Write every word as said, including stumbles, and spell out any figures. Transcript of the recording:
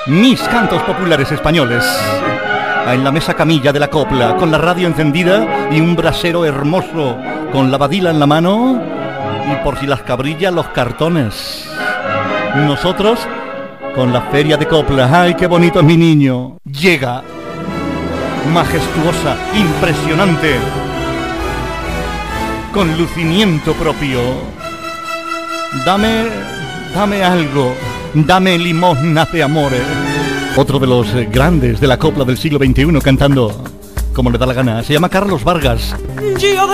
mis cantos populares españoles. En la mesa camilla de la copla, con la radio encendida y un brasero hermoso, con la badila en la mano y por si las cabrillas los cartones. Nosotros con la feria de copla. ¡Ay, qué bonito es mi niño! Llega, majestuosa, impresionante, con lucimiento propio. Dame, dame algo, dame limosna de amores. Otro de los eh, grandes de la copla del siglo veintiuno cantando como le da la gana. Se llama Carlos Vargas.